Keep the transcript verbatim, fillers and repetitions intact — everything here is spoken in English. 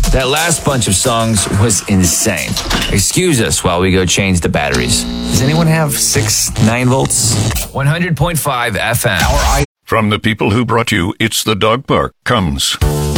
That last bunch of songs was insane. Excuse us while we go change the batteries. Does anyone have six nine volts? one hundred point five F M. From the people who brought you It's the Dog Park comes